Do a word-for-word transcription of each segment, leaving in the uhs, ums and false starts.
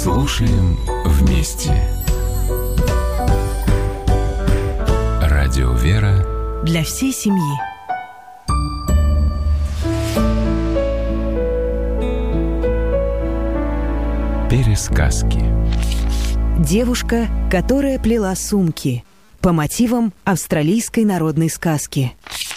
Слушаем вместе. Радио «Вера» для всей семьи. Пересказки. Девушка, которая плела сумки. По мотивам австралийской народной сказки.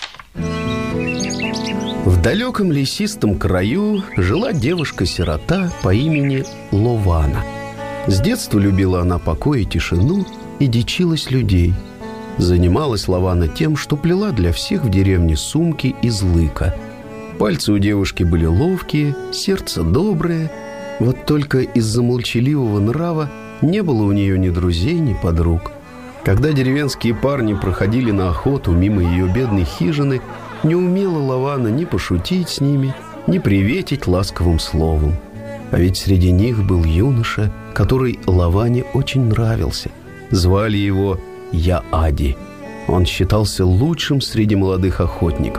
В далеком лесистом краю жила девушка-сирота по имени Лована. С детства любила она покой и тишину и дичилась людей. Занималась Лована тем, что плела для всех в деревне сумки из лыка. Пальцы у девушки были ловкие, сердце доброе. Вот только из-за молчаливого нрава не было у нее ни друзей, ни подруг. Когда деревенские парни проходили на охоту мимо ее бедной хижины, не умела Лована ни пошутить с ними, ни приветить ласковым словом. А ведь среди них был юноша, который Ловане очень нравился. Звали его Яади. Он считался лучшим среди молодых охотников.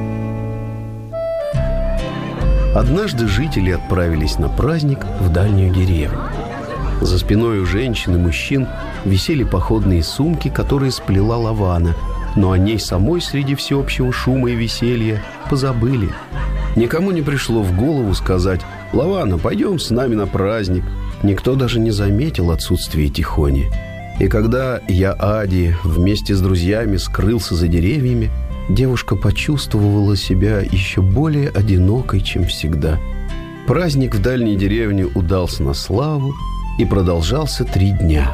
Однажды жители отправились на праздник в дальнюю деревню. За спиной у женщин и мужчин висели походные сумки, которые сплела Лована, но о ней самой среди всеобщего шума и веселья позабыли. Никому не пришло в голову сказать: «Лована, пойдем с нами на праздник». Никто даже не заметил отсутствие Тихони. И когда Яади вместе с друзьями скрылся за деревьями, девушка почувствовала себя еще более одинокой, чем всегда. Праздник в дальней деревне удался на славу и продолжался три дня.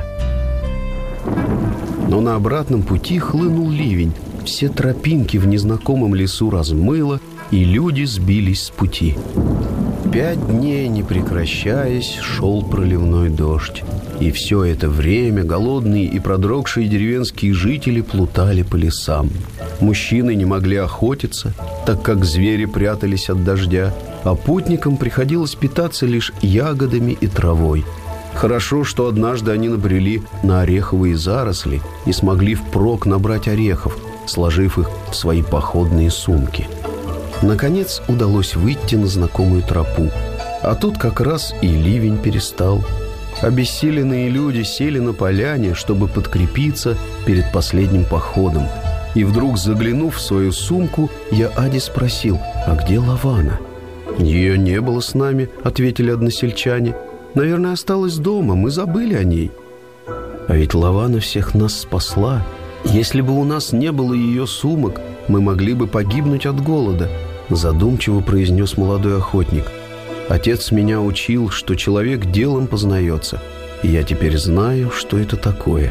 Но на обратном пути хлынул ливень, все тропинки в незнакомом лесу размыло, и люди сбились с пути. Пять дней, не прекращаясь, шел проливной дождь. И все это время голодные и продрогшие деревенские жители плутали по лесам. Мужчины не могли охотиться, так как звери прятались от дождя, а путникам приходилось питаться лишь ягодами и травой. Хорошо, что однажды они набрели на ореховые заросли и смогли впрок набрать орехов, сложив их в свои походные сумки. Наконец удалось выйти на знакомую тропу, а тут как раз и ливень перестал. Обессиленные люди сели на поляне, чтобы подкрепиться перед последним походом. И вдруг, заглянув в свою сумку, Яади спросил: «А где Лована?» «Ее не было с нами», — ответили односельчане. «Наверное, осталась дома, мы забыли о ней». «А ведь Лована всех нас спасла. Если бы у нас не было ее сумок, мы могли бы погибнуть от голода», — задумчиво произнес молодой охотник. «Отец меня учил, что человек делом познается, и я теперь знаю, что это такое».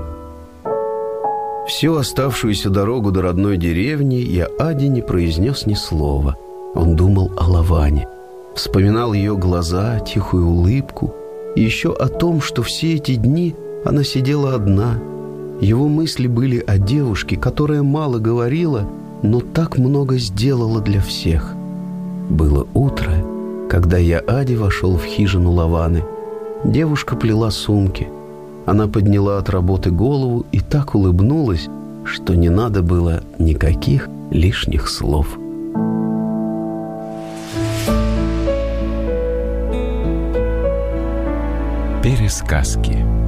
Всю оставшуюся дорогу до родной деревни Яади не произнес ни слова. Он думал о Ловане, вспоминал ее глаза, тихую улыбку, и еще о том, что все эти дни она сидела одна. Его мысли были о девушке, которая мало говорила, но так много сделала для всех. Было утро, когда Яади вошел в хижину Лованы. Девушка плела сумки. Она подняла от работы голову и так улыбнулась, что не надо было никаких лишних слов. Пересказки.